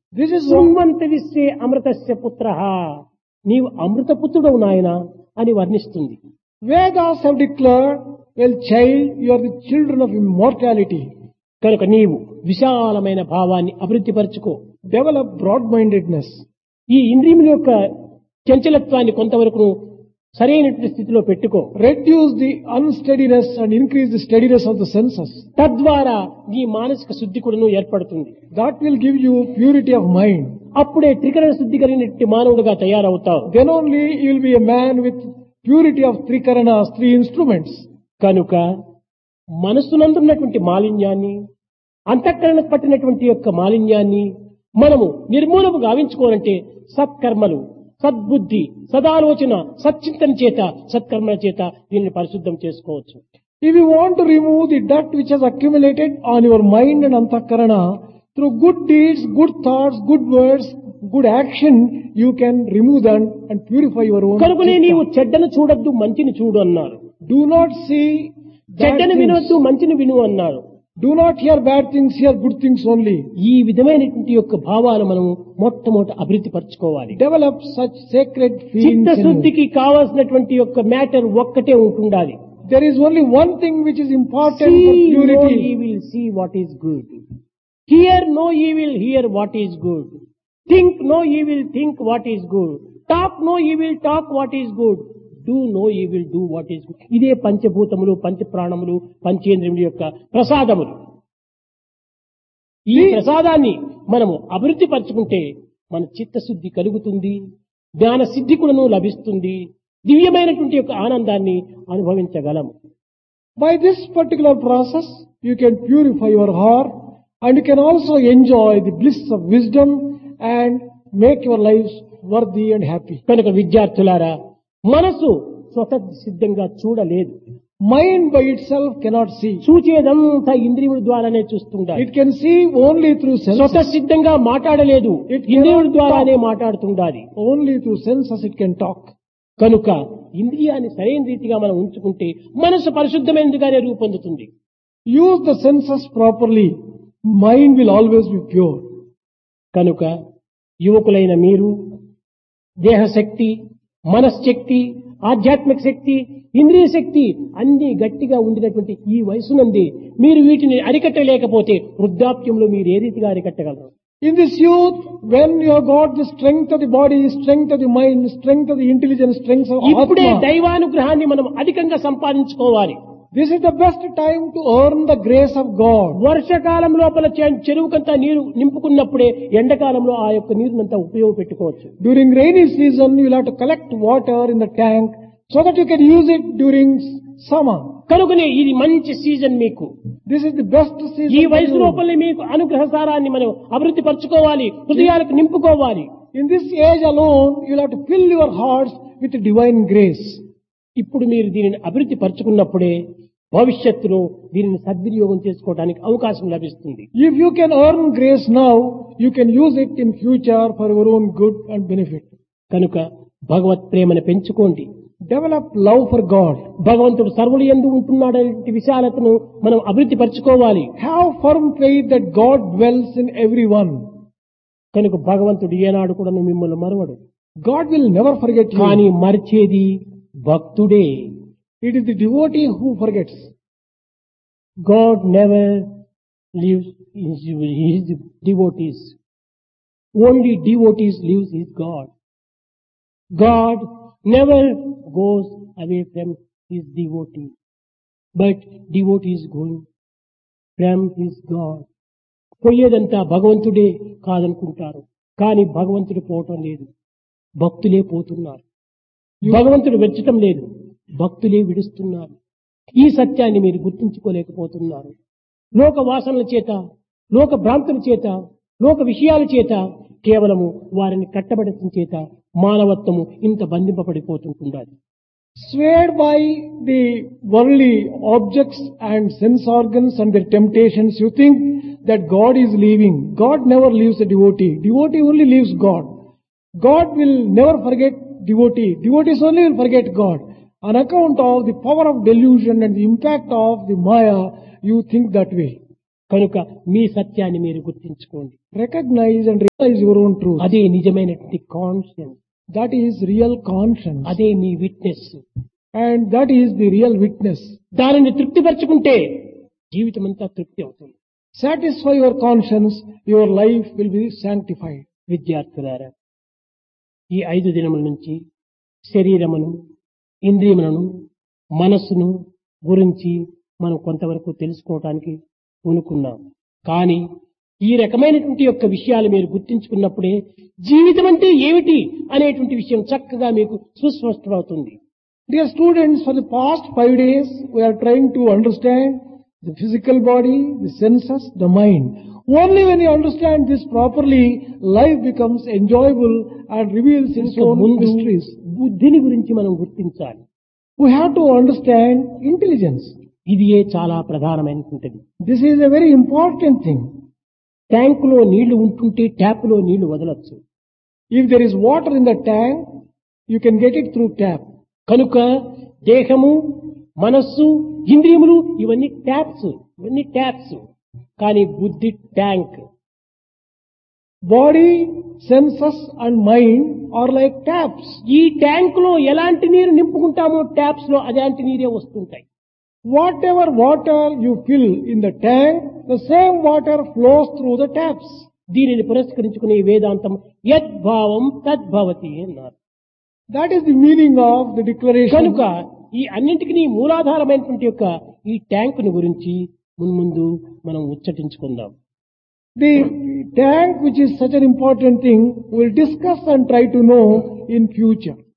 This is what శృణ్వంత విశ్వే అమృతస్య పుత్రః, నీవు అమృతపుత్రుడవు నాయన అని వర్ణిస్తుంది. Vedas have declared, well child, you are the children of immortality. కనుక నీవు విశాలమైన భావాన్ని అభివృద్ధి పరచుకో. Develop broad-mindedness. ఈ ఇంద్రియముల యొక్క చంచలత్వాన్ని కొంతవరకు సరైనటువంటి స్థితిలో పెట్టుకో. Reduce the unsteadiness and increase the steadiness of the senses. తద్వారా నీ మానసిక శుద్ధి కూడాను ఏర్పడుతుంది. That will give you purity of mind. అప్పుడే త్రికరణ శుద్ధి కలిగినటువంటి మానవుడుగా తయారవుతావు. Then only you will be a man with purity of three karanas, three instruments. కనుక మనస్సునందున్నటువంటి మాలిన్యాన్ని, అంతఃకరణకు పట్టినటువంటి యొక్క మాలిన్యాన్ని మనము నిర్మూలము గావించుకోవాలంటే సత్కర్మలు, సద్బుద్ధి, సదాలోచన, సచ్చింతన చేత, సత్కర్మల చేత దీనిని పరిశుద్ధం చేసుకోవచ్చు. If you want to remove the dirt which has accumulated on your mind and antakarana, through good deeds, good thoughts, good words, good action, you can remove them and purify your own. కనుకనే నీవు chitta. చెడ్డను చూడొద్దు, మంచిని చూడు అన్నారు. Do not see bad చెడ్డను things. వినొద్దు, మంచిని విను అన్నారు. Do not hear bad things, hear good things only. ఈ విధమైనటువంటి యొక్క భావాలు మనం మొట్టమొదట అభివృద్ధి పరచుకోవాలి. Develop such sacred feelings. in you. చిత్తశుద్ధికి కావాల్సినటువంటి యొక్క మ్యాటర్ ఒక్కటే ఉంటుండాలి. There is only one thing which is important for See no purity. evil, see what is good. Hear no evil, hear what is good. Think no evil, think what is good. Talk no evil, talk what is good. Do no evil, do what is good. ఇదే పంచభూతములు, పంచప్రాణములు, పంచేంద్రియముల యొక్క ప్రసాదములు. ఈ ప్రసాదాన్ని మనము అభివృద్ధి పరచుకుంటే మన చిత్తశుద్ధి కలుగుతుంది, జ్ఞాన సిద్ధి కూడాను లభిస్తుంది, దివ్యమైనటువంటి యొక్క ఆనందాన్ని అనుభవించగలము. By this particular process, you can purify your heart and you can also enjoy the bliss of wisdom and make your lives worthy and happy. కనుక విద్యార్థులారా, మనసు స్వతసిద్ధంగా చూడలేదు. Mind by itself cannot see. చూచేదంతా ఇంద్రియముల ద్వారానే చూస్తుండాలి. It can see only through senses. స్వతసిద్ధంగా మాట్లాడలేదు, ఇంద్రియముల ద్వారానే మాట్లాడుతుండాలి. Only through senses it can talk. కనుక ఇంద్రియాన్ని సరైన రీతిగా మనం ఉంచుకుంటే మనసు పరిశుద్ధమైనదిగానే రూపొందుతుంది. Use the senses properly. Mind will always be pure. కనుక యువకులైన మీరు దేహశక్తి, మనశ్శక్తి, ఆధ్యాత్మిక శక్తి, ఇంద్రియ శక్తి అన్ని గట్టిగా ఉండినటువంటి ఈ వయసునంది మీరు వీటిని అరికట్టలేకపోతే వృద్ధాప్యంలో మీరు ఏ రీతిగా అరికట్టగలరు? In this youth, when you have got the strength of the body, strength of the mind, strength of the intelligence, strength of ఇప్పుడే Atma, దైవానుగ్రహాన్ని మనం అధికంగా సంపాదించుకోవాలి. this is the best time to earn the grace of God. వర్షకాలం లోపల చెరువుకంతా నీరు నింపుకున్నప్పుడే ఎండాకాలంలో ఆ యొక్క నీరునంతా ఉపయోగపెట్టుకోవచ్చు. During rainy season, you will have to collect water in the tank so that you can use it during summer. కనుకనే ఇది మంచి season మీకు. This is the best season. ఈ for వయసు you. లోపలే మీకు అనుగ్రహ సారాన్ని మనం అభివృద్ధి పరచుకోవాలి, హృదయాలకు నింపుకోవాలి. In this age alone, you will have to fill your hearts with divine grace. ఇప్పుడు మీరు దీనిని అభివృద్ధి పరచుకున్నప్పుడే భవిష్యత్తులో దీనిని సద్వినియోగం చేసుకోవడానికి అవకాశం లభిస్తుంది. If you can earn grace now, you can use it in future for your own good and benefit. కనుక భగవత్ ప్రేమను పెంచుకోండి. Develop love for God. భగవంతుడు సర్వులు యందు ఉంటున్నాడనే విశాలతను మనం అభివృద్ధి పరచుకోవాలి. Have firm faith that God dwells in everyone. కనుక భగవంతుడు ఏనాడు కూడా మిమ్మల్ని మరవడు. God will never forget you. కానీ మరిచేది భక్తుడే. It is the devotee who forgets. God never leaves his devotees. Only devotees leaves his God. God never goes away from his devotee. But devotees going from his God. పోయేదంతా భగవంతుడే కాదనుకుంటారు, కానీ భగవంతుడు పోవటం లేదు, భక్తులే పోతున్నారు. భగవంతుడు వెచ్చటం లేదు, భక్తులే విడుస్తున్నారు. ఈ సత్యాన్ని మీరు గుర్తించుకోలేకపోతున్నారు. లోక వాసనల చేత, లోక భ్రాంతుల చేత, లోక విషయాల చేత కేవలము వారిని కట్టబడటం చేత మానవత్వము ఇంత బంధింపబడిపోతుంటున్నది. Swayed by the worldly objects and sense organs and their temptations, you think that God is leaving. God never leaves a devotee. Devotee only leaves God. God will never forget devotee. Devotees only will forget God. On account of the power of delusion and the impact of the Maya, you think that way. కనుక మీ సత్యాన్ని మీరు గుర్తించుకోండి. Recognize and realize your own truth. అదే నిజమైనటువంటి conscience, That is real conscience. అదే మీ witness. And that is the real witness. దానిని తృప్తిపరచుకుంటే జీవితం అంతా తృప్తి అవుతుంది. Satisfy your conscience, your life will be sanctified. విద్యార్థులారా, ఈ 5 దినముల నుంచి శరీరమును, ఇంద్రియములను, మనస్సును గురించి మనం కొంతవరకు తెలుసుకోవడానికి పూనుకున్నాం. కానీ ఈ రకమైనటువంటి యొక్క విషయాలు మీరు గుర్తించుకున్నప్పుడే జీవితం అంటే ఏమిటి అనేటువంటి విషయం చక్కగా మీకు సుస్పష్టమవుతుంది. Dear students, for the past 5 days, we are trying to understand the physical body, the senses, the mind. Only when you understand this properly, life becomes enjoyable and reveals its own ముందు mysteries. బుద్ధిని గురించి మనం గుర్తించాలి. We have to understand intelligence. ఇదియే చాలా ప్రధానమైనటువంటిది. This is a very important thing. ట్యాంకులో నీళ్లు ఉంటుంటే ట్యాప్లో నీళ్లు వదలొచ్చు. If there is water in the tank, you can get it through tap. కనుక దేహము, మనస్సు, ఇంద్రియములు ఇవన్నీ ట్యాప్స్. కానీ బుద్ధి tank. Body, senses and mind are like taps. ఈ ట్యాంక్ లో ఎలాంటి నీరు నింపుకుంటామో ట్యాప్స్ లో అలాంటి నీరే వస్తుంటాయి. Whatever water you fill in the tank, the same water flows through the taps. దీనిని పురస్కరించుకునే వేదాంతం యద్భావం తద్భవతి అన్నారు. That is the meaning of the declaration. కనుక ఈ అన్నింటికి మూలాధారమైనటువంటి యొక్క ఈ ట్యాంకును గురించి మున్ముందు మనం ఉచ్చటించుకుందాం. The tank, which is such an important thing, we'll discuss and try to know in future.